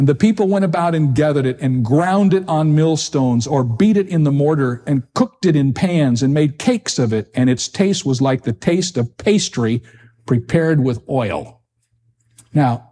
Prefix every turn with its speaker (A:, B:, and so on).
A: The people went about and gathered it and ground it on millstones or beat it in the mortar and cooked it in pans and made cakes of it. And its taste was like the taste of pastry prepared with oil. Now,